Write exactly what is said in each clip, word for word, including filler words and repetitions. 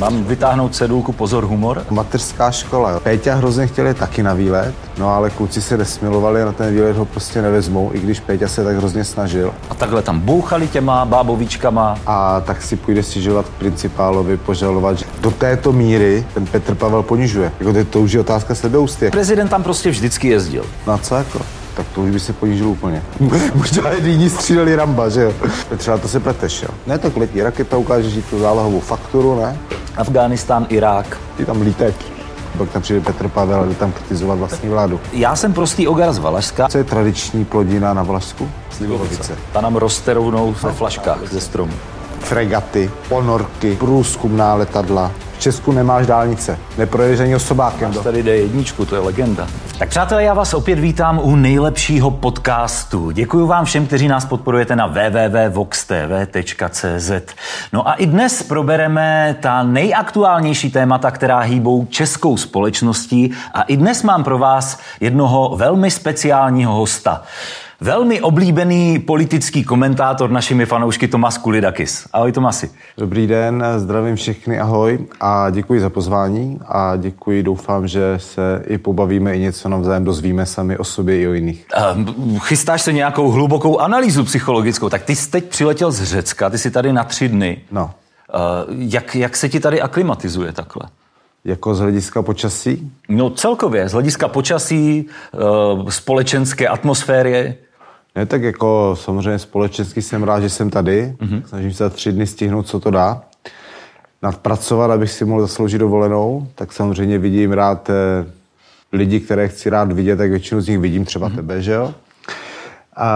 Mám vytáhnout cedulku pozor humor? Mateřská škola, jo. Péťa hrozně chtěl taky na výlet, no ale kluci se nesmilovali a na ten výlet ho prostě nevezmou, i když Péťa se tak hrozně snažil. A takhle tam bouchali těma bábovíčkama. A tak si půjde stěžovat k principálovi, požalovat, že do této míry ten Petr Pavel ponižuje. Jako to, to už je otázka sebeúcty. Prezident tam prostě vždycky jezdil. No a co jako? Tak to už by se ponížil úplně. Možná jiní stříleli Ramba, že jo? Třeba to se pleteš, jo? Ne, tak letí raketa, ukážeš jí tu zálohovou fakturu, ne? Afghánistán, Irák. Ty tam lítek. Pak tam přijde Petr Pavel a jde tam kritizovat vlastní vládu. Já jsem prostý ogar z Valašska. Co je tradiční plodina na Valašsku? Slivovice. Ta nám roste rovnou ve flaškách ze stromu. Fregaty, ponorky, průzkumná letadla. V Česku nemáš dálnice, neprojedeš ani osobákem. Máš tady D jedna, to je legenda. Tak přátelé, já vás opět vítám u nejlepšího podcastu. Děkuji vám všem, kteří nás podporujete na w w w tečka vox t v tečka c z. No a i dnes probereme ta nejaktuálnější témata, která hýbou českou společností. A i dnes mám pro vás jednoho velmi speciálního hosta. Velmi oblíbený politický komentátor našimi fanoušky Tomas Kulidakis. Ahoj Tomasi. Dobrý den, zdravím všechny, ahoj a děkuji za pozvání a děkuji, doufám, že se i pobavíme i něco navzájem dozvíme sami o sobě i o jiných. Uh, chystáš se nějakou hlubokou analýzu psychologickou, tak ty jsi teď přiletěl z Řecka, ty jsi tady na tři dny. No. Uh, jak, jak se ti tady aklimatizuje takhle? Jako z hlediska počasí? No celkově, z hlediska počasí, uh, společenské atmosféry. Ne, tak jako samozřejmě společensky jsem rád, že jsem tady. Mm-hmm. Snažím se za tři dny stihnout, co to dá. Nadpracovat, abych si mohl zasloužit dovolenou. Tak samozřejmě vidím rád eh, lidi, které chci rád vidět, tak většinu z nich vidím, třeba mm-hmm. tebe, že jo? A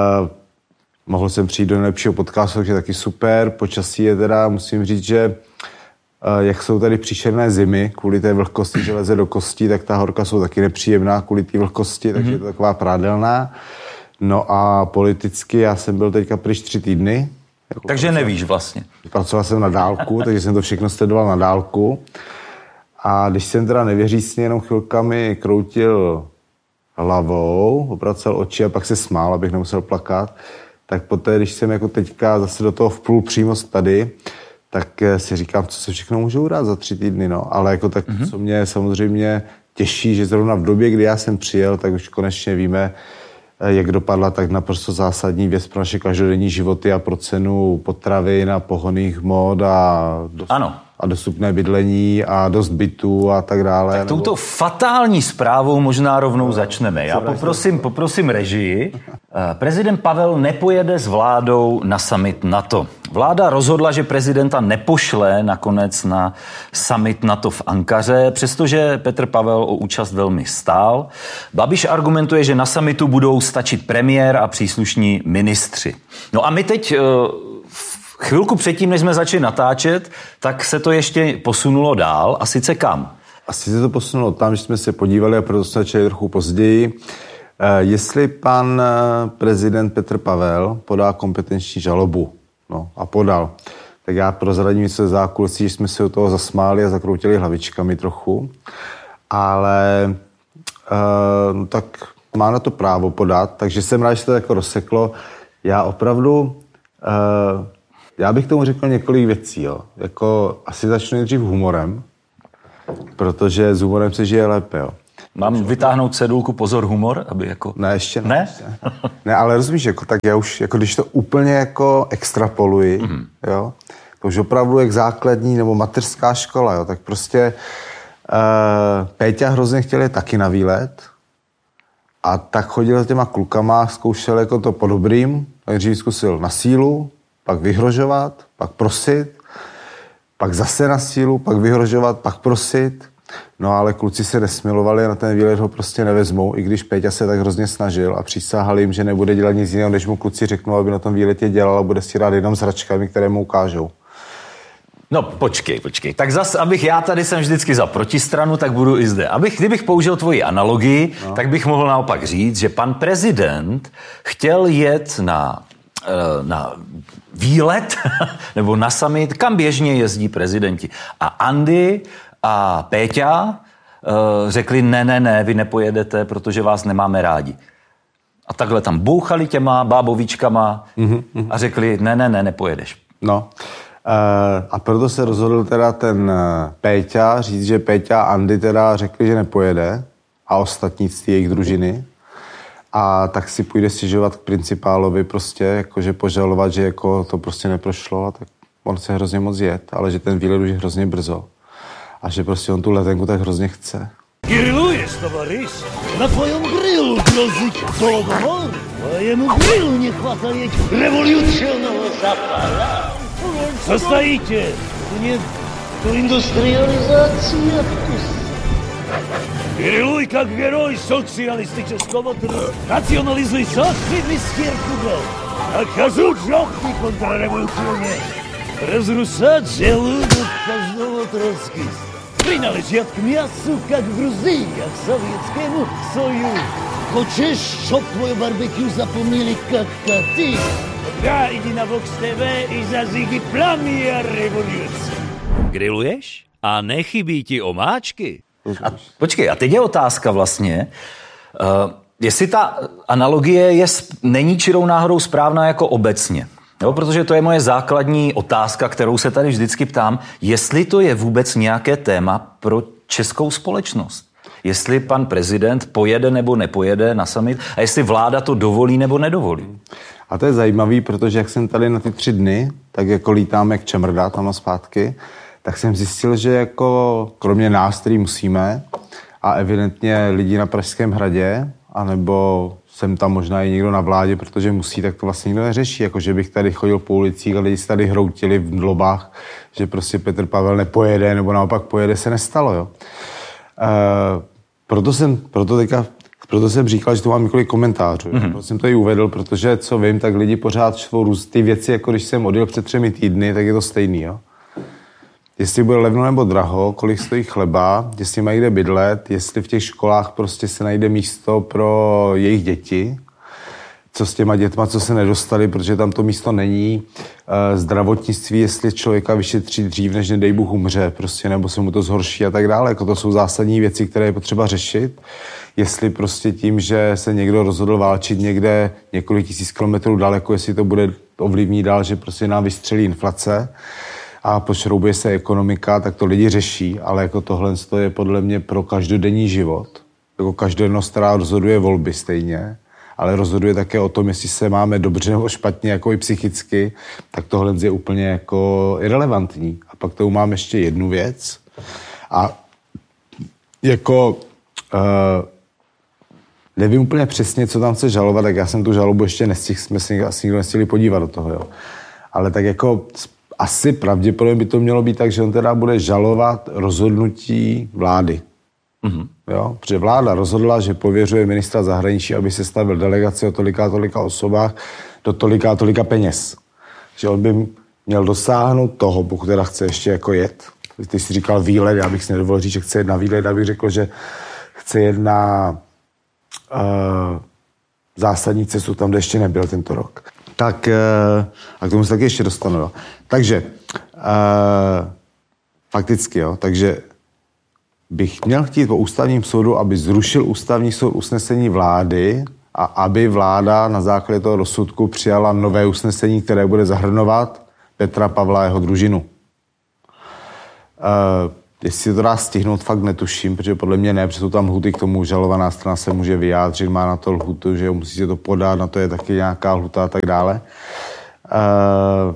mohl jsem přijít do nejlepšího podcastu, takže taky super. Počasí je teda, musím říct, že eh, jak jsou tady příšerné zimy, kvůli té vlhkosti, že leze do kostí, tak ta horka jsou taky nepříjemná kvůli té vlhkosti, takže mm-hmm. je to taková prádelná. No a politicky já jsem byl teďka pryč tři týdny. Jako takže pracoval, nevíš vlastně. Pracoval jsem na dálku, takže jsem to všechno sledoval na dálku. A když jsem teda nevěřícně jenom chvilkami kroutil hlavou, opracel oči a pak se smál, abych nemusel plakat, tak poté, když jsem jako teďka zase do toho vplul přímo tady, tak si říkám, co se všechno můžu udělat za tři týdny, no. Ale jako tak, mm-hmm. co mě samozřejmě těší, že zrovna v době, kdy já jsem přijel, tak už konečně víme, jak dopadla tak naprosto zásadní věc pro naše každodenní životy a pro cenu potravin a pohonných hmot a, dost, a dostupné bydlení a dost bytů a tak dále. Tak touto nebo... fatální zprávou možná rovnou začneme. Já poprosím, poprosím režii. Prezident Pavel nepojede s vládou na summit NATO. Vláda rozhodla, že prezidenta nepošle nakonec na summit NATO v Ankaře, přestože Petr Pavel o účast velmi stál. Babiš argumentuje, že na summitu budou stačit premiér a příslušní ministři. No a my teď chvilku předtím, než jsme začali natáčet, tak se to ještě posunulo dál. A sice kam? Asi se to posunulo tam, že jsme se podívali a proto jsme začali trochu později. Jestli pan prezident Petr Pavel podá kompetenční žalobu, no a podal, tak já prozradím něco ze zákulisí, že jsme se u toho zasmáli a zakroutili hlavičkami trochu, ale uh, tak má na to právo podat, takže jsem rád, že to jako rozseklo. Já opravdu, uh, já bych tomu řekl několik věcí, jo. Jako asi začnu nejdřív humorem, protože s humorem se žije lépe, jo. Mám vytáhnout cedulku pozor humor, aby jako... Ne, ještě ne. Ne? Ještě. Ne, ale rozumíš, jako tak já už, jako když to úplně jako extrapoluji, mm-hmm. jo, to už opravdu jak základní nebo mateřská škola, jo, tak prostě uh, Péťa hrozně chtěl taky na výlet a tak chodil s těma klukama, zkoušel jako to po dobrým, nejdřív zkusil na sílu, pak vyhrožovat, pak prosit, pak zase na sílu, pak vyhrožovat, pak prosit. No ale kluci se nesmilovali a na ten výlet ho prostě nevezmou, i když Péťa se tak hrozně snažil a přísahal jim, že nebude dělat nic jiného, než mu kluci řeknou, aby na tom výletě dělal a bude si rád jenom s hračkami, které mu ukážou. No počkej, počkej. Tak zas, abych já tady jsem vždycky za protistranu, tak budu i zde. Abych, kdybych použil tvoji analogii, no. tak bych mohl naopak říct, že pan prezident chtěl jet na, na výlet nebo na summit, kam běžně jezdí prezidenti. A Andy a Péťa uh, řekli, ne, ne, ne, vy nepojedete, protože vás nemáme rádi. A takhle tam bouchali těma bábovíčkama mm-hmm. a řekli, ne, ne, ne, nepojedeš. No, A proto se rozhodl teda ten Péťa říct, že Péťa a Andy teda řekli, že nepojede a ostatní z jejich družiny. A tak si půjde stěžovat k principálovi prostě, jakože požalovat, že jako to prostě neprošlo, a tak on chce hrozně moc jet, ale že ten výlet už je hrozně brzo. A že prostě on tu letenku tak hrozně chce. Grilluješ, tovaryš? Na tvojom grillu grozík Holodomor? Tvojemu grillu nechvataje revolučného zapala. Co stojíte? Mě tu industrializaci a vkus. Grilluj jak heroj socialistického trhu. Nacionalizuj собственный стерпугал. Окажу жёлтый контрреволюционер. Разрушать желудок каждого троцкиста. Принадлежат к мясу, как в Грузии, а к Советскому Союзу. Хочешь, чтоб твое барбекю запомнили, как коты? Тогда иди на Vox té vé i zazíky plamia revoluce. Grilluješ? A nechybí ti omáčky? A, počkej, a teď je otázka vlastně, uh, jestli ta analogie je, není čirou náhodou správná jako obecně. Jo, protože to je moje základní otázka, kterou se tady vždycky ptám, jestli to je vůbec nějaké téma pro českou společnost. Jestli pan prezident pojede nebo nepojede na summit a jestli vláda to dovolí nebo nedovolí. A to je zajímavý, protože jak jsem tady na ty tři dny, tak jako lítám jak čemrda tam a zpátky, tak jsem zjistil, že jako kromě nás, který musíme, a evidentně lidi na Pražském hradě, anebo jsem tam možná i někdo na vládě, protože musí, tak to vlastně nikdo neřeší. Jako, že bych tady chodil po ulicích a lidi se tady hroutili v lobách, že prostě Petr Pavel nepojede, nebo naopak pojede, se nestalo. Jo. E, proto, jsem, proto, teďka, proto jsem říkal, že tu mám několik komentářů. Mm-hmm. Proto jsem to i uvedl, protože co vím, tak lidi pořád čtvou ty věci, jako když jsem odjel před třemi týdny, tak je to stejný. Jo. Jestli bude levno nebo draho, kolik stojí chleba, jestli mají kde bydlet, jestli v těch školách prostě se najde místo pro jejich děti, co s těma dětma, co se nedostali, protože tam to místo není, zdravotnictví, jestli člověka vyšetří dřív, než nedej Bůh umře, prostě, nebo se mu to zhorší a tak dále. Jako to jsou zásadní věci, které je potřeba řešit. Jestli prostě tím, že se někdo rozhodl válčit někde několik tisíc kilometrů daleko, jestli to bude ovlivní dál, že prostě nám vystřelí inflace a pošroubuje se ekonomika, tak to lidi řeší, ale jako tohle je podle mě pro každodenní život. Jako každodennost, která rozhoduje volby stejně, ale rozhoduje také o tom, jestli se máme dobře nebo špatně, jako i psychicky, tak tohle je úplně jako irelevantní. A pak tu mám ještě jednu věc. A jako uh, nevím úplně přesně, co tam chce žalovat, tak já jsem tu žalobu ještě nestihl, jsme si asi nikdo nestihli podívat do toho, jo. Ale tak jako asi pravděpodobně by to mělo být tak, že on teda bude žalovat rozhodnutí vlády. Mm-hmm. Jo? Protože vláda rozhodla, že pověřuje ministra zahraničí, aby se stavil delegaci o tolika a tolika osobách do tolika a tolika peněz. Že on by měl dosáhnout toho, pokud teda chce ještě jako jet. Ty jsi říkal výlet, já bych si nedovolil říct, že chce jet na výlet, já bych řekl, že chce jet na uh, zásadní cestu tam, kde ještě nebyl tento rok. Tak, a k tomu se taky ještě dostanu, jo. Takže, uh, fakticky, jo, takže bych měl chtít po ústavním soudu, aby zrušil ústavní soud usnesení vlády a aby vláda na základě toho rozsudku přijala nové usnesení, které bude zahrnovat Petra Pavla a jeho družinu. Uh, jestli to dá stihnout, fakt netuším, protože podle mě ne, protože jsou tam lhuty k tomu, žalovaná strana se může vyjádřit, má na to lhutu, že jo, musíte to podat, na to je taky nějaká lhuta a tak dále. Uh,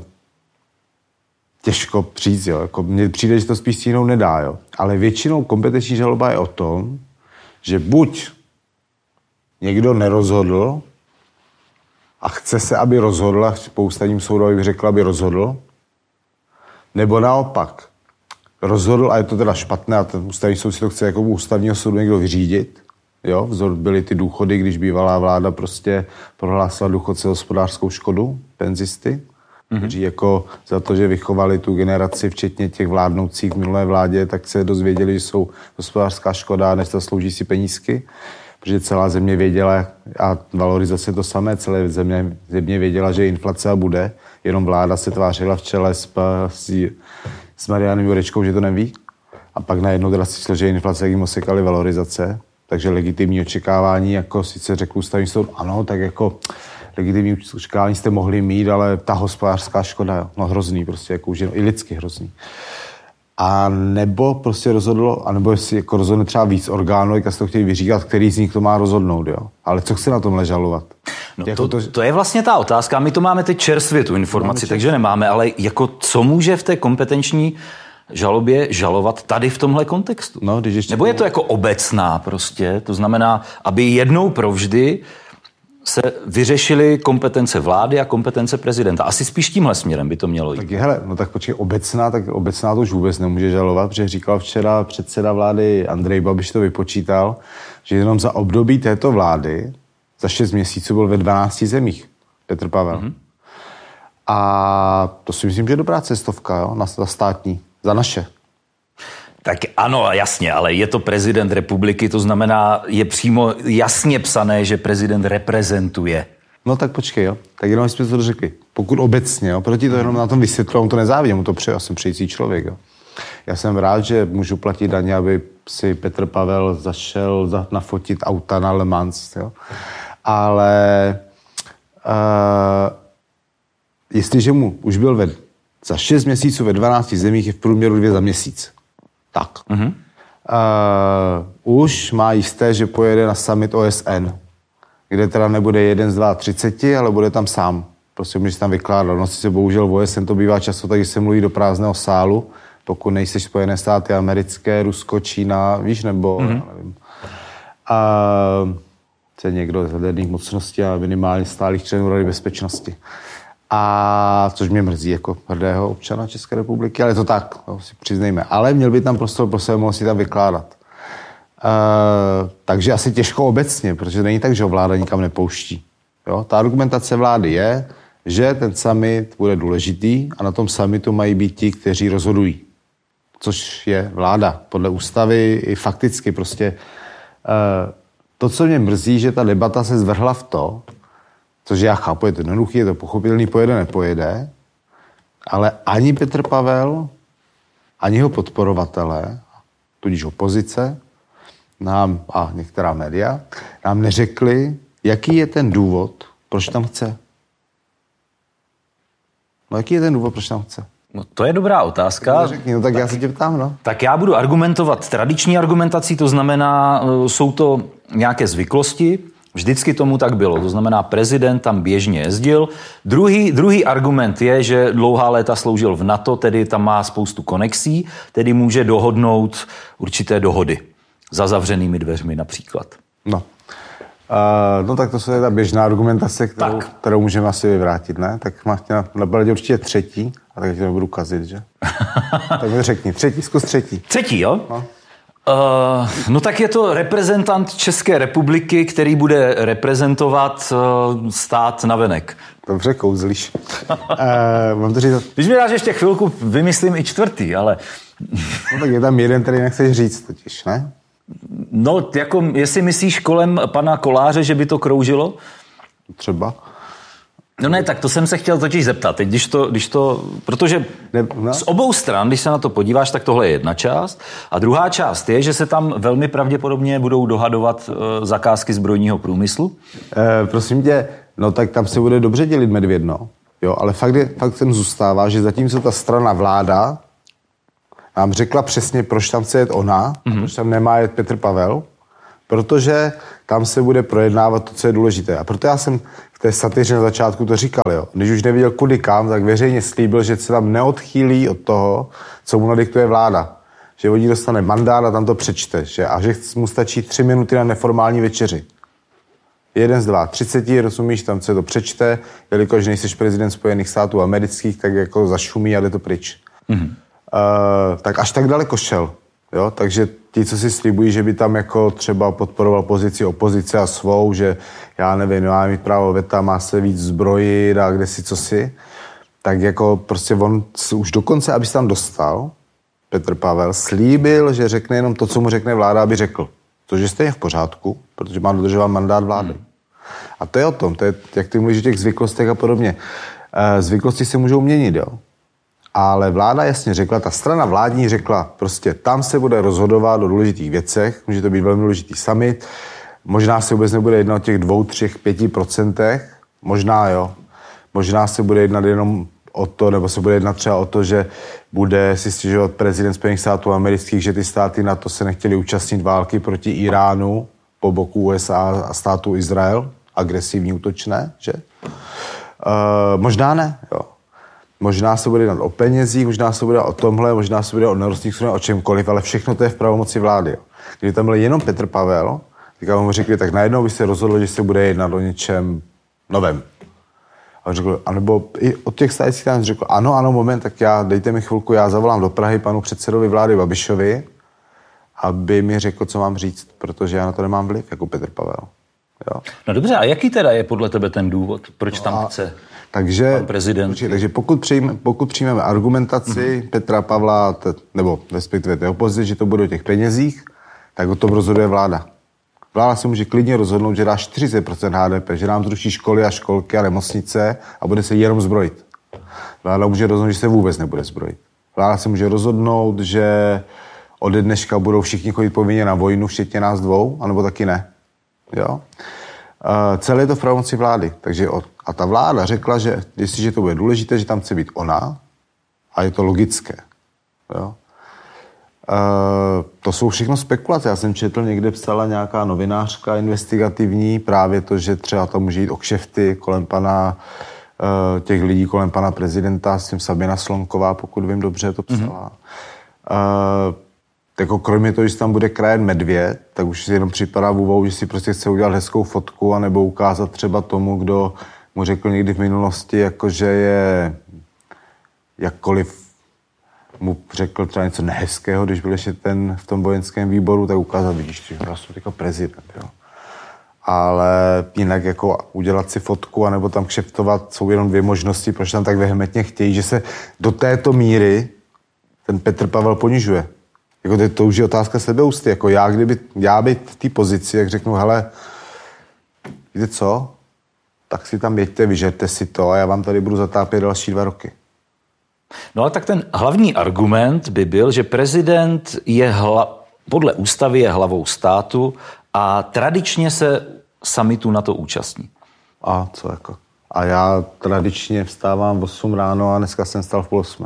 těžko přijít, jo, jako mně přijde, že to spíš stihnout nedá, jo. Ale většinou kompetenční žaloba je o tom, že buď někdo nerozhodl a chce se, aby rozhodl, a po ústavním soudu bych řekl, aby rozhodl, nebo naopak rozhodl, a je to teda špatné, a ten ústavní soud si to chce jako u ústavního soudu někdo vyřídit. Jo, vzor byly ty důchody, když bývalá vláda prostě prohlásila důchodce hospodářskou škodu, penzisty, mm-hmm. kteří jako za to, že vychovali tu generaci, včetně těch vládnoucích v minulé vládě, tak se dozvěděli, že jsou hospodářská škoda, než to slouží si penízky, protože celá země věděla, a valorizace to samé, celé země, země věděla, že inflace a bude, jenom vláda se tvářila v čele s, s, s Marianem Jurečkou, že to neví. A pak najednou teda si že inflace, jak jim osekaly valorizace, takže legitimní očekávání, jako sice řekl ústavní soud, ano, tak jako legitimní očekávání jste mohli mít, ale ta hospodářská škoda, no hrozný prostě, jako už jen, i lidsky hrozný. A nebo prostě rozhodlo, anebo jestli jako rozhodne třeba víc orgánů, jak se to chtějí vyříkat, který z nich to má rozhodnout, jo. Ale co chce na tomhle žalovat? No jako to, to... to je vlastně ta otázka. My to máme teď čerstvě, tu informaci, takže nemáme, ale jako co může v té kompetenční žalobě žalovat tady v tomhle kontextu? No, když ještě nebo je to jako obecná prostě, to znamená, aby jednou provždy se vyřešily kompetence vlády a kompetence prezidenta. Asi spíš tímhle směrem by to mělo jít. Tak je, hele, no tak počkej, obecná, tak obecná to už vůbec nemůže žalovat, protože říkal včera předseda vlády Andrej Babiš to vypočítal, že jenom za období této vlády za šest měsíců byl ve dvanácti zemích Petr Pavel. Mm-hmm. A to si myslím, že je dobrá cestovka, jo, na, na státní, za naše. Tak ano, jasně, ale je to prezident republiky, to znamená, je přímo jasně psané, že prezident reprezentuje. No tak počkej, jo. Tak jenom jsme to řekli. Pokud obecně, jo, proti to jenom na tom vysvětlu, on to nezávidím, mu to přeje, já jsem přející člověk, jo. Já jsem rád, že můžu platit daně, aby si Petr Pavel zašel za, nafotit auta na Le Mans, jo. Ale uh, jestliže mu už byl ve, za šest měsíců ve dvanácti zemích, je v průměru dvě za měsíc. Tak. Mm-hmm. Uh, už má jisté, že pojede na summit O S N, kde teda nebude jeden z dva třiceti, ale bude tam sám. Prostě může se tam vykládat. No sice bohužel v O S N to bývá často, takže se mluví do prázdného sálu, pokud nejseš Spojené státy americké, Rusko, Čína, víš, nebo mm-hmm. nevím. Uh, je někdo z jaderných mocností a minimálně stálých členů Rady bezpečnosti. A což mě mrzí jako hrdého občana České republiky, ale je to tak, no, si přiznejme. Ale měl by tam prostor pro sebe, mohl si tam vykládat. Uh, takže asi těžko obecně, protože není tak, že ho vláda nikam nepouští. Jo? Ta argumentace vlády je, že ten summit bude důležitý a na tom summitu mají být ti, kteří rozhodují. Což je vláda. Podle ústavy i fakticky prostě. Uh, to, co mě mrzí, že ta debata se zvrhla v to, což já chápu, je to jednoduchý, je to pochopitelný, pojede, nepojede, ale ani Petr Pavel, ani jeho podporovatelé, tudíž opozice, nám a některá média, nám neřekli, jaký je ten důvod, proč tam chce. No jaký je ten důvod, proč tam chce? No to je dobrá otázka. Řekni, no tak, tak já se tě ptám, no. Tak já budu argumentovat tradiční argumentací, to znamená, jsou to nějaké zvyklosti, vždycky tomu tak bylo, to znamená, prezident tam běžně jezdil. Druhý, druhý argument je, že dlouhá léta sloužil v NATO, tedy tam má spoustu konexí, tedy může dohodnout určité dohody. Za zavřenými dveřmi například. No. Uh, no tak to je ta běžná argumentace, kterou, kterou můžeme asi vyvrátit, ne? Tak máš tě na určitě třetí, a tak tě nebudu kazit, že? Tak mi řekni, třetí, zkus třetí. Třetí, jo? No. Uh, no tak je to reprezentant České republiky, který bude reprezentovat uh, stát navenek. Dobře, kouzlíš. uh, mám to říct... Když mi dáš ještě chvilku, vymyslím i čtvrtý, ale... No tak je tam jeden, který nechceš říct totiž, ne? No, jako, jestli myslíš kolem pana Koláře, že by to kroužilo? Třeba. No ne, tak to jsem se chtěl totiž zeptat. Teď, když to, když to, protože ne, ne. Z obou stran, když se na to podíváš, tak tohle je jedna část. A druhá část je, že se tam velmi pravděpodobně budou dohadovat e, zakázky zbrojního průmyslu. E, prosím tě, no tak tam se bude dobře dělit medvědno. Jo, ale fakt, je, fakt sem zůstává, že zatímco ta strana vláda nám řekla přesně, proč tam chce jet ona, mm-hmm. a proč tam nemá jet Petr Pavel, protože tam se bude projednávat to, co je důležité. A proto já jsem v té satyře na začátku to říkal, jo. Když už neviděl kudy kam, tak veřejně slíbil, že se tam neodchýlí od toho, co mu nadiktuje vláda. Že od ní dostane mandát a tam to přečte. Že? A že mu stačí tři minuty na neformální večeři. Jeden z dva. Třiceti, rozumíš, tam se to přečte, jelikož nejseš prezident Spojených států amerických, tak jako zašumí a jde to pryč. Mm-hmm. Uh, tak až tak daleko šel. Jo? Takže ti, co si slibují, že by tam jako třeba podporoval pozici opozice a svou, že já nevím, má mít právo veta, má se víc zbrojit a kde si co si, tak jako prostě on už dokonce, aby se tam dostal, Petr Pavel, slíbil, že řekne jenom to, co mu řekne vláda, aby řekl. Což je stejně v pořádku, protože má dodržovat mandát vlády. Hmm. A to je o tom, to je, jak ty mluvíš o těch zvyklostech a podobně. Uh, zvyklosti se můžou měnit, jo. Ale vláda jasně řekla, ta strana vládní řekla, prostě tam se bude rozhodovat o důležitých věcech, může to být velmi důležitý summit, možná se vůbec nebude jednat o těch dvou, třech, pěti procentech, Možná jo. Možná se bude jednat jenom o to, nebo se bude jednat třeba o to, že bude si stěžovat prezident Spojených států amerických, že ty státy NATO se nechtěli účastnit války proti Iránu po boku U S A a státu Izrael, agresivní útočné, že? Uh, možná ne, jo. Možná se bude jednat o penězích, možná se bude o tomhle, možná se bude o nerostných surovin, o čemkoliv, ale všechno to je v pravomoci vlády. Jo. Kdyby tam byl jenom Petr Pavel, tak mu řekli, tak najednou by se rozhodlo, že se bude jednat o něčem novém. A on řekl, anebo i od těch stájecích tam řekl, ano, ano, moment, tak já, dejte mi chvilku, já zavolám do Prahy panu předsedovi vlády Babišovi, aby mi řekl, co mám říct, protože já na to nemám vliv, jako Petr Pavel. Jo. No dobře, a jaký teda je podle tebe ten důvod, proč tam no chce takže, pan prezident? Takže pokud, přijme, pokud přijmeme argumentaci mm-hmm. Petra Pavla, t, nebo respektive té opozice, že to bude o těch penězích, tak o tom rozhoduje vláda. Vláda se může klidně rozhodnout, že dá čtyřicet procent H D P, že nám zruší školy a školky a nemocnice a bude se jenom zbrojit. Vláda může rozhodnout, že se vůbec nebude zbrojit. Vláda se může rozhodnout, že ode dneška budou všichni chodit povinně na vojnu, včetně nás dvou, anebo taky ne. Jo? Uh, celé je to v pravomoci vlády. Takže od, a ta vláda řekla, že jestliže to bude důležité, že tam chce být ona, a je to logické. Jo? Uh, to jsou všechno spekulace. Já jsem četl, někde psala nějaká novinářka investigativní, právě to, že třeba to může jít o kšefty kolem pana, uh, těch lidí kolem pana prezidenta, s tím Sabina Slonková, pokud vím dobře, to psala. Mm-hmm. Uh, Jako kromě toho, že tam bude krajen medvěd, tak už si jenom připadá v úvahu, že si prostě chce udělat hezkou fotku anebo ukázat třeba tomu, kdo mu řekl někdy v minulosti, jako že je jakkoliv mu řekl třeba něco nehezkého, když byl ještě ten v tom vojenském výboru, tak ukázat, vidíš, že já jsem jako prezident, jo. Ale jinak jako udělat si fotku anebo tam kšeftovat jsou jenom dvě možnosti, proč tam tak vehementně chtějí, že se do této míry ten Petr Pavel ponižuje. Jako to, to už je otázka sebeúcty. Jako já, kdyby, já být v té pozici, jak řeknu, hele, víte co, tak si tam jeďte, vyžerte si to a já vám tady budu zatápět další dva roky. No ale tak ten hlavní argument by byl, že prezident je hla, podle ústavy je hlavou státu a tradičně se summitu NATO účastní. A co jako? A já tradičně vstávám v osm ráno a dneska jsem vstal v půl osmé.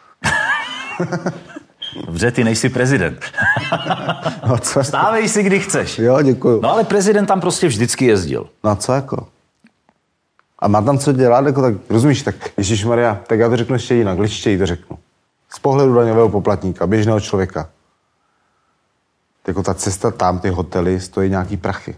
Dobře, ty nejsi prezident. No, co? Stávej si, kdy chceš. Jo, děkuju. No ale prezident tam prostě vždycky jezdil. No a co jako? A má tam co dělat, jako tak, rozumíš, tak ježišmarja, tak já to řeknu ještě jinak, ličtěji to řeknu. Z pohledu daňového poplatníka, běžného člověka. Jako ta cesta tam, ty hotely, stojí nějaký prachy.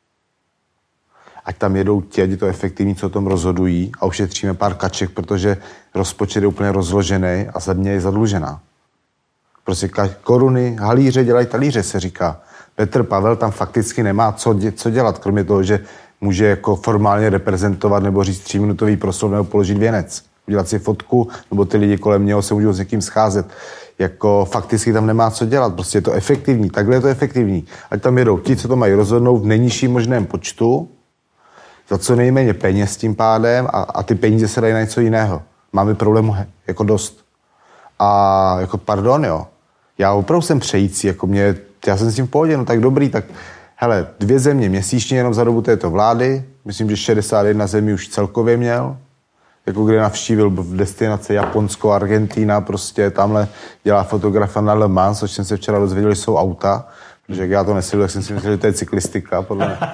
Ať tam jedou ti, ať je to efektivní, co o tom rozhodují a ušetříme pár kaček, protože rozpočet je úplně rozložený a země je zadlužená. Prostě koruny, halíře dělají talíře, se říká. Petr Pavel tam fakticky nemá co, dě, co dělat, kromě toho, že může jako formálně reprezentovat nebo říct tříminutový proslov nebo položit věnec. Udělat si fotku, nebo ty lidi kolem něho se můžou s někým scházet. Jako fakticky tam nemá co dělat, prostě je to efektivní, takhle je to efektivní. Ať tam jedou ti, co to mají rozhodnout v nejnižším možném počtu, za co nejméně peněz tím pádem a, a ty peníze se dají na něco jiného. Máme problémů jako dost. A jako pardon, jo. Já opravdu jsem přející, jako mě, já jsem s tím v pohodě, no tak dobrý, tak hele, dvě země měsíčně jenom za dobu této vlády, myslím, že šedesát jedna zemí už celkově měl, jako kde navštívil v destinaci Japonsko, Argentína, prostě tamhle dělá fotografa na Le Mans, což jsem se včera dozvěděl, že jsou auta, protože jak já to nesleduji, tak jsem si myslel, že to je cyklistika, podle mě.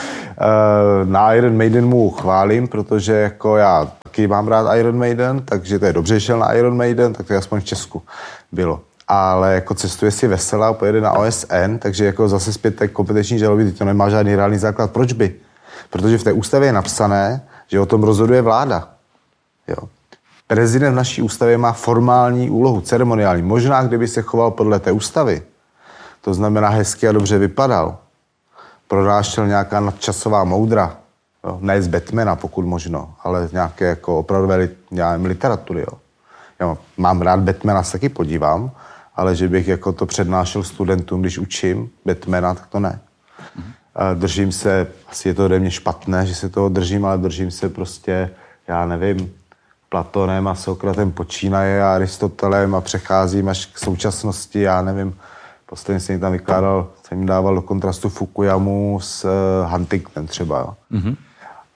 Na Iron Maiden mu chválím, protože jako já taky mám rád Iron Maiden, takže to je dobře, že šel na Iron Maiden, tak to je aspoň v Česku bylo. Ale jako cestuje si veselá, pojede na O S N, takže jako zase zpět té kompetenční žaloby, to nemá žádný reálný základ. Proč by? Protože v té ústavě je napsané, že o tom rozhoduje vláda. Jo. Prezident v naší ústavě má formální úlohu, ceremoniální. Možná, kdyby se choval podle té ústavy, to znamená hezky a dobře vypadal, pronášel nějaká nadčasová moudra, jo. Ne z Batmana, pokud možno, ale z nějaké jako opravdové literatury. Jo. Já mám rád Batmana, se taky podívám, ale že bych jako to přednášel studentům, když učím Batmana, tak to ne. Mm-hmm. Držím se, asi je to ode mě špatné, že se toho držím, ale držím se prostě, já nevím, Platonem a Sokratem počínaje a Aristotelem a přecházím až k současnosti, já nevím, posledně jsem jim tam vykládal, jsem jim dával do kontrastu Fukuyamu s uh, Huntingtonem třeba. Jo. Mm-hmm.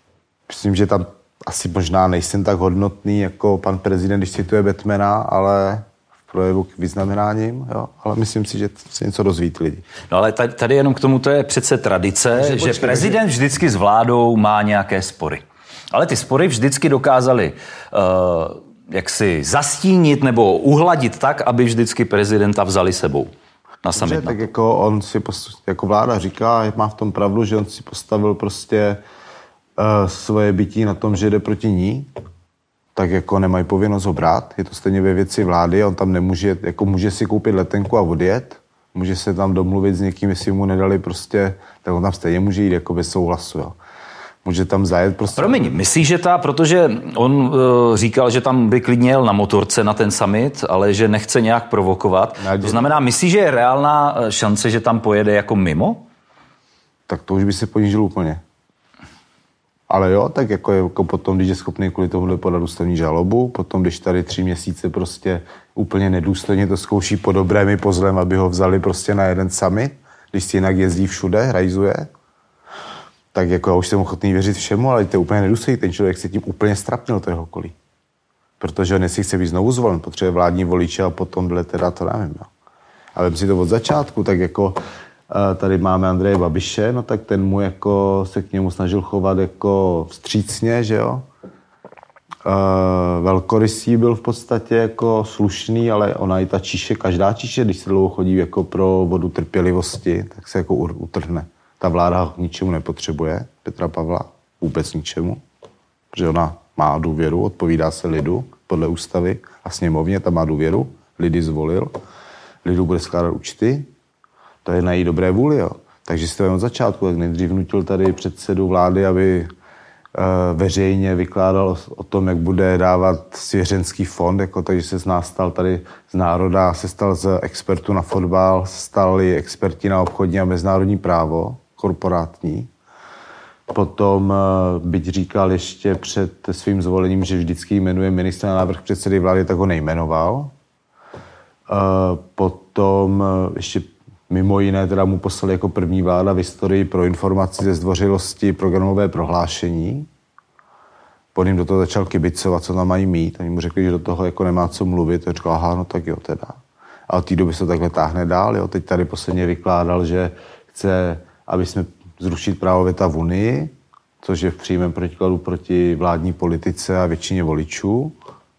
myslím, že tam asi možná nejsem tak hodnotný jako pan prezident, když cituje Batmana, ale v projevu k vyznamenáním, jo, ale myslím si, že se něco dozví lidi. No ale tady jenom k tomu to je přece tradice, že, že počkej, prezident že... vždycky s vládou má nějaké spory. Ale ty spory vždycky dokázali uh, jaksi zastínit nebo uhladit tak, aby vždycky prezidenta vzali sebou na summit. Tak jako on si, jako vláda říká, má v tom pravdu, že on si postavil prostě uh, svoje bytí na tom, že jde proti ní, tak jako nemají povinnost ho brát. Je to stejně ve věci vlády, on tam nemůže, jako může si koupit letenku a odjet, může se tam domluvit s někým, jestli mu nedali prostě, tak on tam stejně může jít jako bez souhlasu, jo. Může tam zajet prostě... Promiň, myslíš, že ta, protože on uh, říkal, že tam by klidně jel na motorce na ten summit, ale že nechce nějak provokovat. Nadě. To znamená, myslíš, že je reálná šance, že tam pojede jako mimo? Tak to už by se ponížil úplně. Ale jo, tak jako, je, jako potom, když je schopný kvůli tomuhle podat ústavní žalobu, potom, když tady tři měsíce prostě úplně nedůstojně to zkouší po dobrém i po zlém, aby ho vzali prostě na jeden summit, když si jinak jezdí všude, hrajzuje, tak jako já už jsem ochotný věřit všemu, ale to je úplně nedůstojný. Ten člověk se tím úplně strapnil toho okolí. Protože on jestli chce být znovu zvolen, potřebuje vládní voliče a potom dle teda to nevím. No. Ale si to od začátku, tak jako tady máme Andreje Babiše, no tak ten mu jako se k němu snažil chovat jako vstřícně, že jo. Velkorysý byl v podstatě jako slušný, ale ona i ta číše, každá číše, když se dlouho chodí jako pro vodu trpělivosti, tak se jako utrhne. Ta vláda k ničemu nepotřebuje, Petra Pavla, vůbec ničemu, protože ona má důvěru, odpovídá se lidu podle ústavy a sněmovně, ta má důvěru, lidi zvolil, lidu bude skládat účty, to je na její dobré vůli, jo. Takže si to jen od začátku, tak nejdřív vnutil tady předsedu vlády, aby e, veřejně vykládal o, o tom, jak bude dávat svěřenský fond, jako takže se z nás stal tady z národa, se stal z expertů na fotbal, stali experti na obchodní a mezinárodní právo, korporátní. Potom, byť říkal ještě před svým zvolením, že vždycky jmenuje ministra na návrh předsedy vlády, tak ho nejmenoval. Potom ještě mimo jiné teda mu poslali jako první vláda v historii pro informaci ze zdvořilosti programové prohlášení. On jim do toho začal kibicovat, co tam mají mít. Oni mu řekli, že do toho jako nemá co mluvit. A říkal, aha, no tak jo teda. A od té doby se to takhle táhne dál. Jo. Teď tady posledně vykládal, že chce, aby jsme zrušit právo veta v Unii, což je v přímém protikladu proti vládní politice a většině voličů,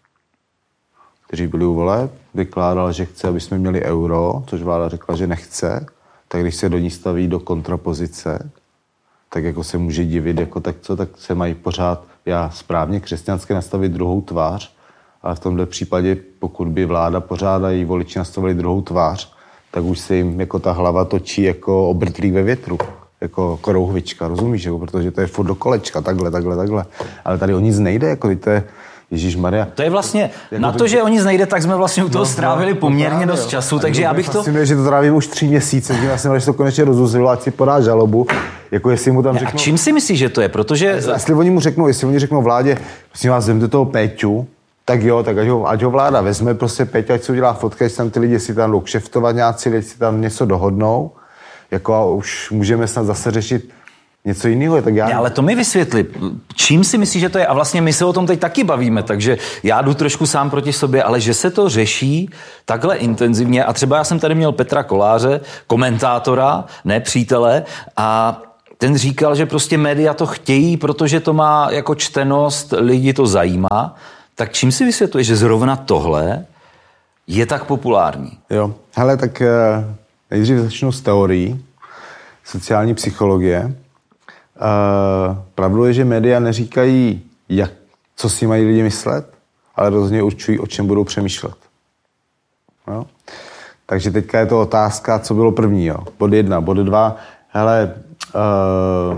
kteří byli u voleb. Vykládal, že chce, aby jsme měli euro, což vláda řekla, že nechce. Tak když se do ní staví do kontrapozice, tak jako se může divit, jako tak co, tak se mají pořád, já správně křesťanské nastavit druhou tvář, ale v tomhle případě, pokud by vláda pořád a její voliči nastavili druhou tvář, tak už se jim jako ta hlava točí jako obrtlík ve větru, jako korouhvička, rozumíš? Jako, protože to je furt do kolečka, takhle, takhle, takhle. Ale tady o nic nejde, jako to je Ježišmarja. To je vlastně, jako na to, že o nic nejde, tak jsme vlastně u toho no, strávili no, poměrně právě, dost času, jo. Takže já bych to... Fascinuje, že to trávím už tři měsíce, že vlastně, když to konečně rozuzlilo, ať si podá žalobu, jako jestli mu tam řeknou... A čím si myslíš, že to je? Protože... Jestli oni mu řeknou, jestli oni řeknou vládě, prosím vás, vemte toho Péťu, tak jo, tak ať ho, ať ho vláda vezme, prostě Péťa, ať se udělá fotka, ať tam ty lidi si tam jdou kšeftovat nějací, ať si tam něco dohodnou, jako a už můžeme snad zase řešit něco jiného, tak já... Ne, ale to mi vysvětli. Čím si myslíš, že to je? A vlastně my se o tom teď taky bavíme, takže já jdu trošku sám proti sobě, ale že se to řeší takhle intenzivně a třeba já jsem tady měl Petra Koláře, komentátora, ne přítele, a ten říkal, že prostě média to chtějí, protože to má jako čtenost, lidi to zajímá. Tak čím si vysvětluješ, že zrovna tohle je tak populární? Jo, hele, tak nejdřív začnu s teorií sociální psychologie. Uh, pravdou je, že média neříkají, jak, co si mají lidi myslet, ale rozhodně určují, o čem budou přemýšlet. Jo? Takže teďka je to otázka, co bylo první. Jo? Bod jedna, bod dva. Hele, uh,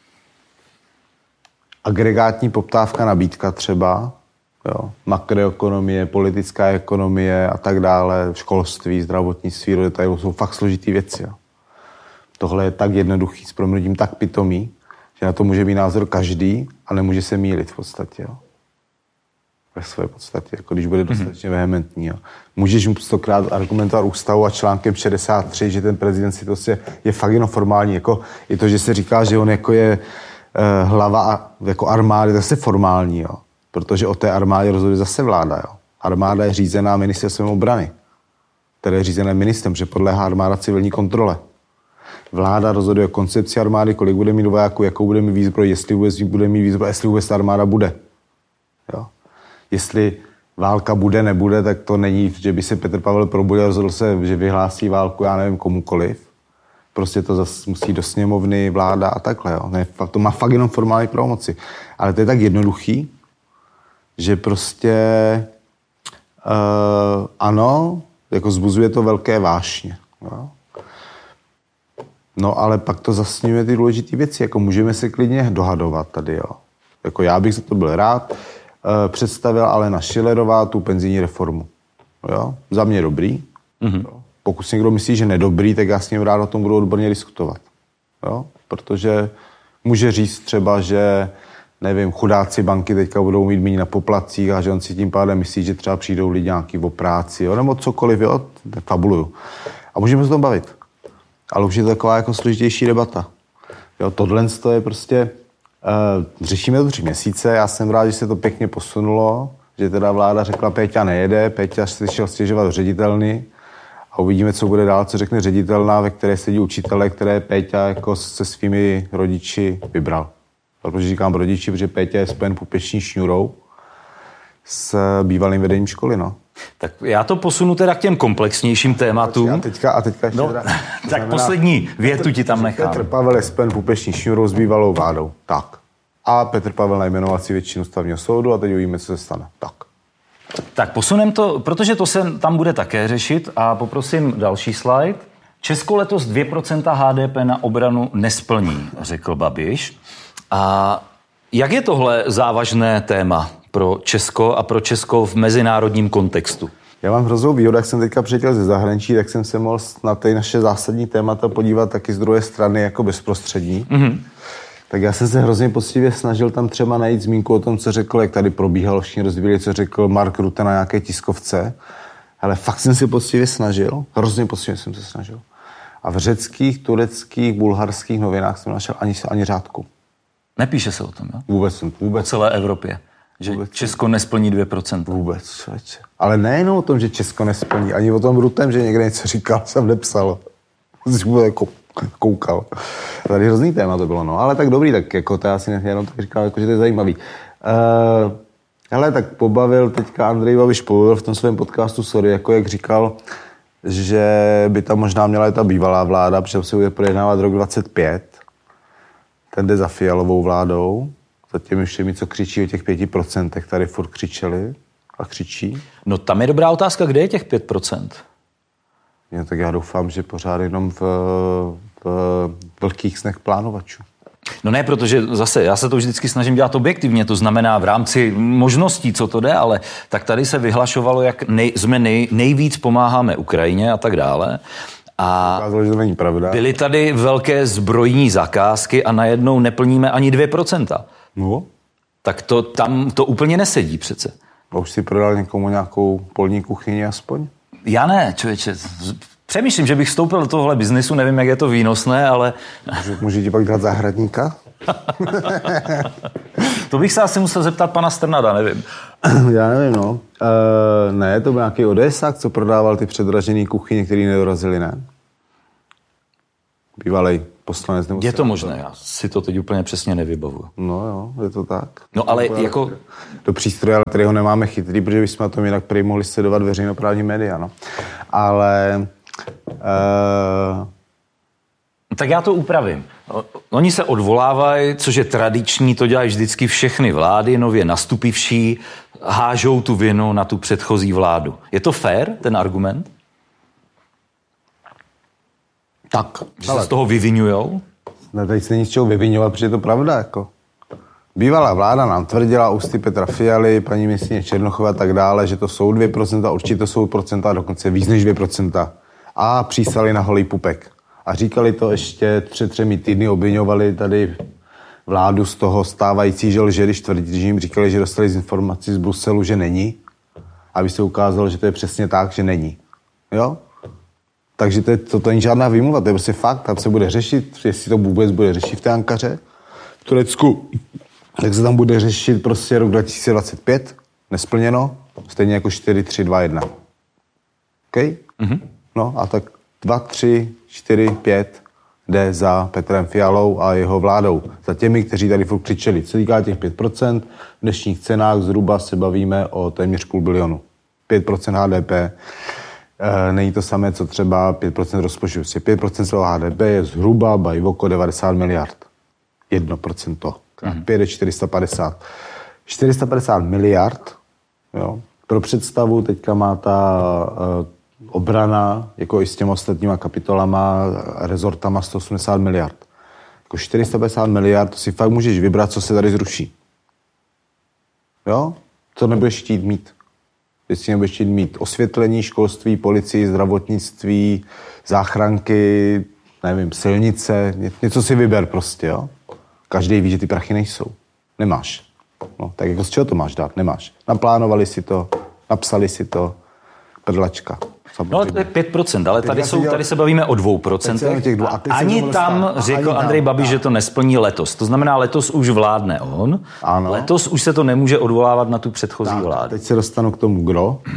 agregátní poptávka, nabídka třeba, jo? Makroekonomie, politická ekonomie a tak dále, školství, zdravotnictví, do detailu, jsou fakt složitý věci. Jo? Tohle je tak jednoduchý, s proměnutím tak pitomý, že na to může mít názor každý a nemůže se mýlit v podstatě. Jo. Ve své podstatě, jako když bude dostatečně mm-hmm. vehementní. Jo. Můžeš mu stokrát argumentovat ústavu a článkem šedesát tři, že ten prezident si to je, je fakt jenom formální. Jako, je to, že se říká, že on jako je hlava jako armády zase formální, jo. Protože o té armádě rozhoduje zase vláda. Jo. Armáda je řízená ministerstvem obrany, které je řízené ministrem, že podléhá armáda civilní kontrole. Vláda rozhoduje o koncepci armády, kolik bude mít vojáků, jakou bude mít výzbroj, jestli vůbec bude mít výzbroj, jestli vůbec ta armáda bude. Jo. Jestli válka bude, nebude, tak to není, že by se Petr Pavel probudil a rozhodl se, že vyhlásí válku, já nevím, komukoliv. Prostě to zase musí do sněmovny, vláda a takhle. Jo. Ne, to má fakt jenom formální pravomoci. Ale to je tak jednoduchý, že prostě uh, ano, jako zbuzuje to velké vášně. Jo. No ale pak to zasněňuje ty důležité věci, jako můžeme se klidně dohadovat tady, jo. Jako já bych za to byl rád, uh, představila Alena Schillerová tu penzijní reformu. Jo. Za mě dobrý. Mm-hmm. Jo. Pokud si někdo myslí, že nedobrý, tak já s ním rád o tom budu odborně diskutovat. Jo. Protože může říct třeba, že nevím, chudáci banky teďka budou mít méně na poplatcích a že on si tím pádem myslí, že třeba přijdou lidi nějaký o práci, jo, nebo cokoliv, jo, fabuluju. A můžeme se o tom bavit. Ale už je to taková jako složitější debata. Jo, tohle je prostě, uh, řešíme to tři měsíce, já jsem rád, že se to pěkně posunulo, že teda vláda řekla, Péťa nejede, Péťa se šel stěžovat do ředitelny a uvidíme, co bude dál, co řekne ředitelná, ve které sedí učitele, které Péťa jako se svými rodiči vybral. Protože říkám rodiči, protože Péťa je spojen pupeční šňůrou s bývalým vedením školy, no. Tak já to posunu teda k těm komplexnějším tématům. A teďka, a teďka ještě no, teda, tak znamená, poslední větu ti tam nechám. Petr Pavel je spojen pupeční šňůrou s bývalou vládou. Tak. A Petr Pavel najmenoval si většinu stavního soudu a teď uvidíme, co se stane. Tak. Tak posunem to, protože to se tam bude také řešit a poprosím další slide. Česko letos dvě procenta H D P na obranu nesplní, řekl Babiš. A jak je tohle závažné téma pro Česko a pro Česko v mezinárodním kontextu? Já mám hroznou výhodu, jak jsem teďka přijetěl ze zahraničí, tak jsem se mohl na ty naše zásadní témata podívat taky z druhé strany jako bezprostřední. Mm-hmm. Tak já jsem se hrozně poctivě snažil tam třeba najít zmínku o tom, co řekl, jak tady probíhalo, všichni rozvíjeli, co řekl Mark Rutte na nějaké tiskovce. Ale fakt jsem si poctivě snažil, hrozně poctivě jsem se snažil. A v řeckých, tureckých, bulharských novinách jsem našel ani, ani řádku. Nepíše se o tom, jo? Vůbec, vůbec. O celé Evropě. Že vůbec. Česko nesplní dvě procenta. Vůbec, člověče. Ale nejenom o tom, že Česko nesplní, ani o tom Ruttem, že někde něco říkal, jsem nepsal. Jsem jako koukal. Tady hrozný téma to bylo, no. Ale tak dobrý, tak jako to já si jenom tak říkal, jako, že to je zajímavý. Uh, hele, tak pobavil teďka Andrej Babiš pobavil v tom svém podcastu, sorry, jako jak říkal, že by tam možná měla i ta bývalá vláda, protože se bude projednávat rok dvacet pět. Ten jde za Fialovou vládou, za těmi všemi, co křičí o těch pěti procentech, tady furt křičeli a křičí. No tam je dobrá otázka, kde je těch pět procent? No, tak já doufám, že pořád jenom v, v velkých snech plánovačů. No ne, protože zase já se to vždycky snažím dělat objektivně, to znamená v rámci možností, co to jde, ale tak tady se vyhlašovalo, jak nej, jsme nej, nejvíc pomáháme Ukrajině a tak dále. A ukázalo, že to není pravda. Byly tady velké zbrojní zakázky a najednou neplníme ani dvě procenta. No. Tak to tam to úplně nesedí přece. A už si prodal někomu nějakou polní kuchyni aspoň? Já ne, člověče. Přemýšlím, že bych vstoupil do tohle biznisu, nevím, jak je to výnosné, ale... Může, může ti pak dát zahradníka? To bych se asi musel zeptat pana Strnada, nevím. Já nevím, no. E, ne, to byl nějaký odesák, co prodával ty předražený kuchyně, který nedorazili, ne? Bývalej poslanec nebo... Je to možné, já si to teď úplně přesně nevybavuju. No jo, je to tak. No ale to jako... Do přístroje, ale tady ho nemáme chytrý, protože bychom na tom jinak prý mohli sledovat veřejnoprávní média, no. Ale... Uh... Tak já to upravím. Oni se odvolávají, což je tradiční, to dělají vždycky všechny vlády, nově nastupivší, hážou tu vinu na tu předchozí vládu. Je to fér, ten argument? Tak. Že ale... se z toho vyvinujou? Ne, tady se není z čeho vyvinovat, protože je to pravda, jako. Bývalá vláda nám tvrdila ústy Petra Fialy, paní ministryně Černochová a tak dále, že to jsou dvě procenta, určitě to jsou procenta, dokonce víc než dvě procenta. A přísali na holý pupek. A říkali to ještě tři, třemi týdny, obviňovali tady vládu z toho stávající, že lže, když tvrdí, že jim říkali, že dostali z informací z Bruselu, že není. Aby se ukázalo, že to je přesně tak, že není. Jo? Takže to, je, to, to není žádná výmluva, to je prostě fakt, tam se bude řešit, jestli to vůbec bude řešit v té Ankaře. Turecku, tak se tam bude řešit prostě rok dva tisíce dvacet pět, nesplněno, stejně jako čtyři, tři, dva, jedna. OK? Mm-hmm. No a tak dva, tři, čtyři, pět jde za Petrem Fialou a jeho vládou. Za těmi, kteří tady furt křičeli. Co týká těch pět procent, v dnešních cenách zhruba se bavíme o téměř půl bilionu. pět procent H D P. E, není to samé, co třeba pět procent rozpočtu. pět procent svého H D P je zhruba bajvoko devadesát miliard. jedno procento. Mm-hmm. pět je čtyři sta padesát. čtyři sta padesát miliard. Jo. Pro představu teďka má ta e, obrana, jako i s těmi ostatníma kapitolama, rezortama sto osmdesát miliard. Jako čtyři sta padesát miliard, to si fakt můžeš vybrat, co se tady zruší. Jo? Co nebudeš chtít mít? Jestli nebudeš chtít mít osvětlení, školství, policii, zdravotnictví, záchranky, nevím, silnice, něco si vyber prostě, jo? Každý ví, že ty prachy nejsou. Nemáš. No, tak jako z čeho to máš dát? Nemáš. Naplánovali si to, napsali si to, prdlačka. No, to je pět procent, ale tady, jsou, tady se bavíme o dvou procentech. A ani tam řekl ani Andrej Babiš, že to nesplní letos. To znamená, letos už vládne on. Ano. Letos už se to nemůže odvolávat na tu předchozí tak, vládu. Teď se dostanu k tomu kdo. Uh,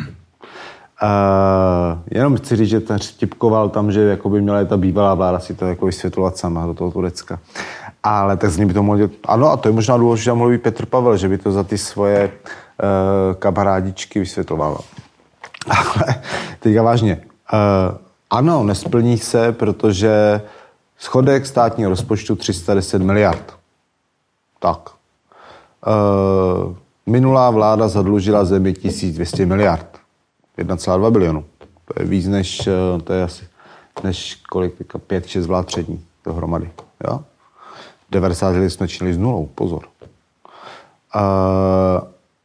jenom chci říct, že ten Štipkoval tam, že jako by měla ta bývalá vláda si to jako vysvětlovat sama do toho Turecka. Ale tak z ní by to mohl dělat. Ano, a to je možná důležité, že mluví Petr Pavel, že by to za ty svoje uh, kamarádičky vysvětloval. Ale teďka vážně. Uh, ano, nesplní se, protože schodek státního rozpočtu tři sta deset miliard. Tak. Uh, minulá vláda zadlužila zemi tisíc dvě stě miliard. jedna celá dva bilionu. To je víc než, to je asi, než kolik, pět, šest vlád přední dohromady. Jo? V devadesátých letech jsme činili s nulou, pozor. Uh,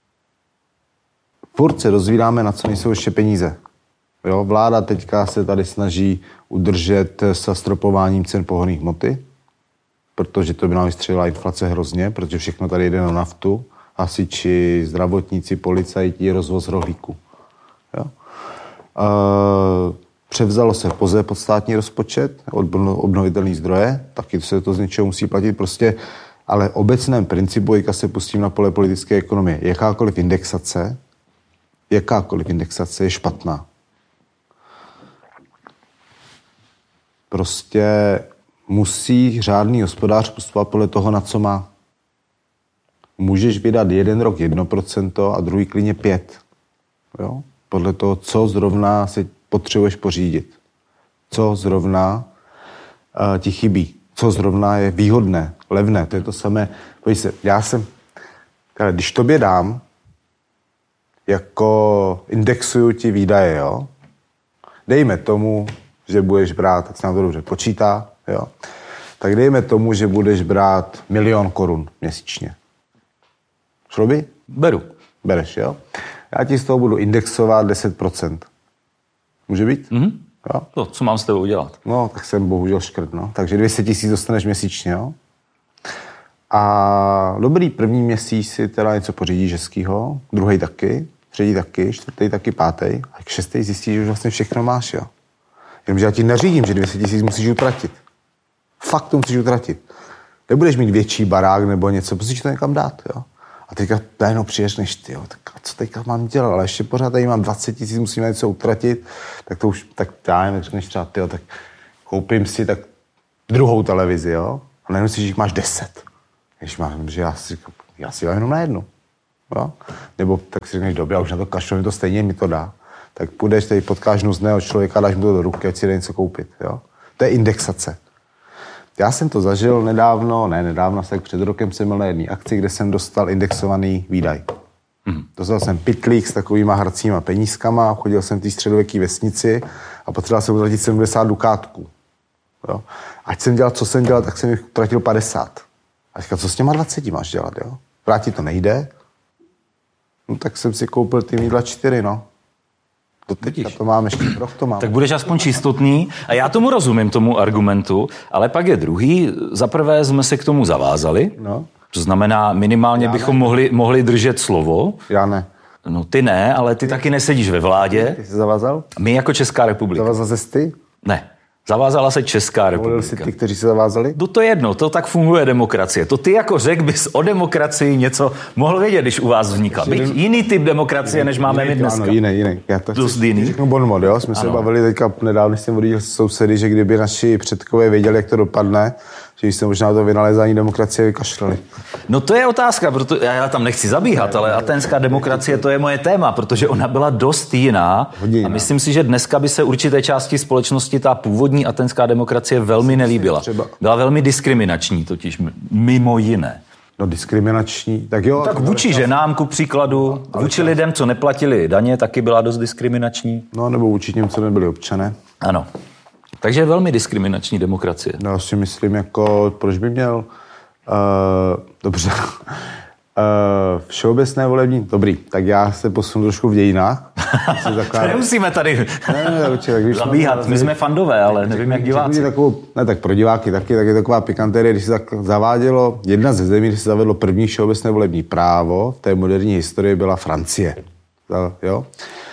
Furt se dozvídáme, na co nejsou ještě peníze. Jo, vláda teďka se tady snaží udržet s zastropováním cen pohonných hmoty, protože to by nám vystřelila inflace hrozně, protože všechno tady jde na naftu, hasiči, zdravotníci, policajti, rozvoz rohlíku. Jo. E, převzalo se P O Z E pod státní rozpočet, obnovitelný zdroje, taky se to z něčeho musí platit prostě, ale v obecném principu, jak se pustím na pole politické ekonomie, jakákoliv indexace, jakákoliv indexace je špatná. Prostě musí řádný hospodář postupovat podle toho, na co má. Můžeš vydat jeden rok jedno procento a druhý klidně pět. Jo? Podle toho, co zrovna si potřebuješ pořídit. Co zrovna uh, ti chybí. Co zrovna je výhodné, levné. To je to samé. Pojď se, já jsem, když tobě dám, jako indexuju ti výdaje, jo. Dejme tomu, že budeš brát, tak se nám to dobře počítá, jo. Tak dejme tomu, že budeš brát milion korun měsíčně. Šlo by? Beru. Bereš, jo. Já ti z toho budu indexovat deset procent. Může být? Mhm. Jo? To, co mám s tebou udělat? No, tak jsem bohužel škrt, no. Takže dvě stě tisíc dostaneš měsíčně, jo. A dobrý, první měsíc si teda něco pořídíš hezkýho, druhý taky, třetí taky, čtvrtý taky, pátý, a k šestý zjistíš, že už vlastně všechno máš, jo. Jenomže já ti neřídím, že dvě stě tisíc musíš utratit. Fakt to musíš utratit. Nebudeš mít větší barák nebo něco, musíš to někam dát, jo. A teďka najednou přijdeš než ty, jo, tak co teďka mám dělat, ale ještě pořád tady mám dvacet tisíc, musím něco utratit, tak to už, tak já nevím, jak řekneš třeba, ty, jo, tak koupím si tak druhou televizi, jo, a najednou si, že jich máš deset. Když mám, že já si, já si jenom na jednu. Jo? Nebo tak si řekneš, dobře, já už na to kašlu, mi to stejně mi to dá. Tak půjdeš, tady potkáš nuzného člověka, dáš mu to do ruky, ať si jde něco koupit. Jo? To je indexace. Já jsem to zažil nedávno, ne nedávno, tak před rokem jsem byl na jedné akci, kde jsem dostal indexovaný výdaj. Hmm. Dostal jsem pytlík s takovýma hracíma penízkama, chodil jsem v té středověké vesnici a potřeboval jsem utratit sedmdesát dukátků. Jo? Ať jsem dělal, co jsem dělal, tak jsem jich utratil padesát. A říkal, co s těma dvaceti máš dělat, jo? Vrátit to nejde. No tak jsem si koupil ty mídla čtyři, no. To teďka to mám, ještě rok to mám. Tak budeš aspoň čistotný. A já tomu rozumím, tomu argumentu, ale pak je druhý. Za prvé jsme se k tomu zavázali. No. To znamená, minimálně já bychom mohli, mohli držet slovo. Já ne. No ty ne, ale ty taky nesedíš ve vládě. Ty jsi zavázal? My jako Česká republika. Zavázal jsi ty? Ne. Zavázala se Česká republika. Volili si ty, kteří se zavázali? No to jedno, to tak funguje demokracie. To ty jako řek bys o demokracii něco mohl vědět, když u vás vznikla. Byť jiný typ demokracie, než máme jiný, my dneska. Ano, jiný, jiný. Já to Dost chci, jiný. Řeknu bonmot, jo? Jsme ano. se bavili teďka nedávno, jsem vodil sousedy, že kdyby naši předkové věděli, jak to dopadne, že jsme možná to vynalézání demokracie vykašlali. No to je otázka, protože já tam nechci zabíhat, ale atenská demokracie to je moje téma, protože ona byla dost jiná. A myslím si, že dneska by se určité části společnosti ta původní atenská demokracie velmi nelíbila. Byla velmi diskriminační totiž, mimo jiné. No diskriminační, tak jo. No, tak vůči ženám, ku příkladu, vůči lidem, co neplatili daně, taky byla dost diskriminační. No nebo vůči těm, co nebyli občané. Ano. Takže je velmi diskriminační demokracie. No, já si myslím, jako, proč by měl... Uh, dobře. Uh, všeobecné volební... Dobrý, tak já se posunu trošku v dějinách. Taková... Nemusíme tady ne, ne, určitě, tak když zabíhat. My jsme fandové, ale nevím, jak diváci. Takovou, ne, tak pro diváky taky, tak je taková pikantérie, když se tak zavádělo, jedna ze zemí, když se zavedlo první všeobecné volební právo, v té moderní historii byla Francie. Jo?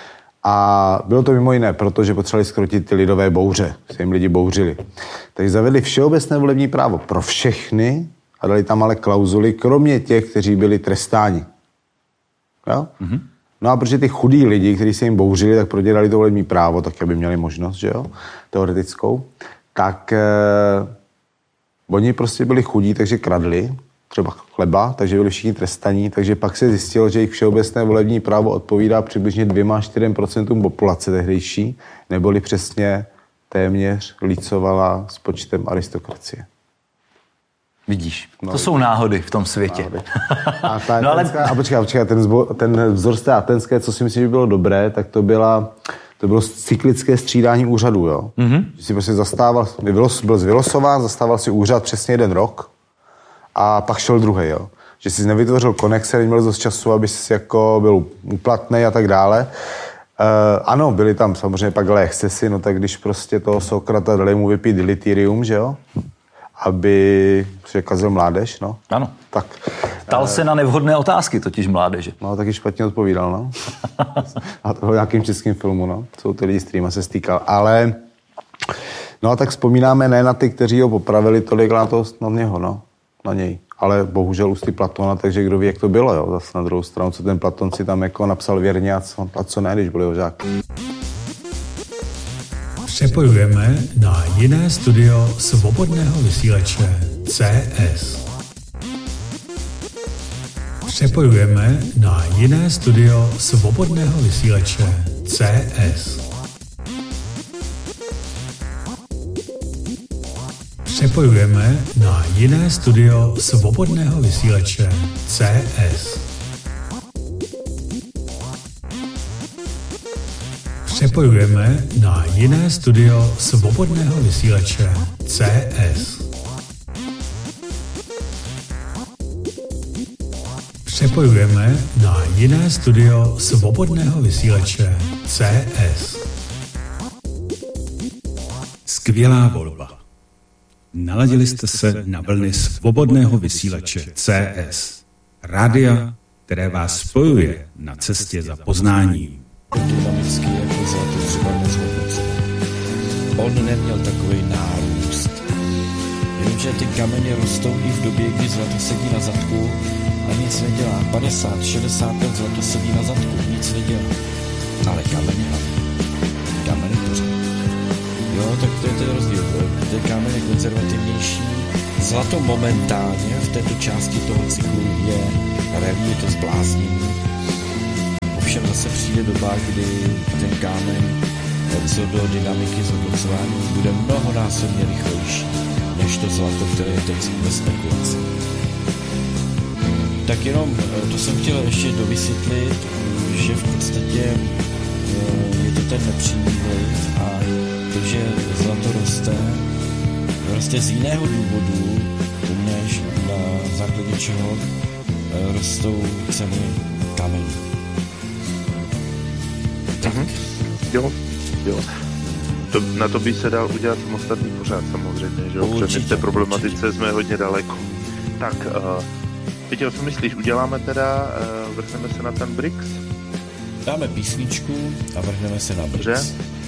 A bylo to mimo jiné, protože potřebovali skrotit ty lidové bouře, se jim lidi bouřili. Takže zavedli všeobecné volební právo pro všechny a dali tam ale klauzuly, kromě těch, kteří byli trestáni. Jo? Mm-hmm. No a protože ty chudí lidi, kteří se jim bouřili, tak prodělali to volební právo, tak aby měli možnost, že jo, teoretickou, tak eh, oni prostě byli chudí, takže kradli třeba chleba, takže byli všichni trestaní, takže pak se zjistilo, že jejich všeobecné volební právo odpovídá přibližně dvěma až čtyřem procentům populace tehdejší, neboli přesně téměř lícovala s počtem aristokracie. Vidíš, no, to jsou náhody v tom světě. A, ta no, ale... a počkej, počkej, ten, zbo, ten vzor z té atenské, co si myslím, že bylo dobré, tak to byla, to bylo cyklické střídání úřadů, jo. Mm-hmm. Že si prostě zastával, byl zvylosován, zastával si úřad přesně jeden rok a pak šel druhý, jo. Že jsi nevytvořil konexe, neměl dost času, aby jsi jako byl úplatný a tak dále. Uh, ano, byly tam samozřejmě pak ale excesy, no tak když prostě toho Sokrata dali mu vypít dilitirium, že jo, aby překazil mládež, no. Ano. Tak. Ptal se na nevhodné otázky, totiž mládeže. No, taky špatně odpovídal, no. A to v nějakým českým filmu, no. Jsou ty lidi, s kterýma se stýkal. Ale, no a tak vzpomínáme ne na ty, kteří ho popravili, tolik na to, na něho, no. Na něj. Ale bohužel ústy Platona, takže kdo ví, jak to bylo, jo. Zase na druhou stranu, co ten Platon si tam jako napsal věrně a co, a co ne, když byl jeho žák. Přepojujeme na jiné studio svobodného vysílače C S. Přepojujeme na jiné studio svobodného vysílače C S. Přepojujeme na jiné studio svobodného vysílače C S. Přepojujeme na jiné studio svobodného vysílače C S. Přepojujeme na jiné studio svobodného vysílače C S. Skvělá volba. Naladili jste se na vlny svobodného vysílače C S. Rádia, které vás spojuje na cestě za poznáním. Dynamicky jako zlato třeba nezhodnocené. On neměl takový nárůst. Jenomže ty kameny rostou i v době, kdy zlato sedí na zadku a nic nedělá. padesát, šedesát let zlato sedí na zadku, nic nedělá. Ale kameny hlavně. Kameny pořád. Jo, tak to je ten rozdíl. Ten kámen je konzervativnější. Zlato momentálně v této části toho cyklu je rally, je to zbláznění. Ovšem zase přijde doba, kdy ten kámen co do dynamiky zhodnocování bude mnohonásobně rychlejší než to zlato, které je teď ve spekulaci. Tak jenom to jsem chtěl ještě dovysvětlit, že v podstatě je to ten nepřímý vliv a to, že zlato roste, roste z jiného důvodu, než na základě čeho rostou ceny kamenů. Tak. Mhm. Jo, jo. To, na to by se dal udělat samostatný pořád samozřejmě, že jo? Protože v té problematice určitě jsme hodně daleko. Tak, uh, Víte, co myslíš? Uděláme teda, uh, vrhneme se na ten B R I C S? Dáme písničku a vrhneme se na B R I C S. Dobře.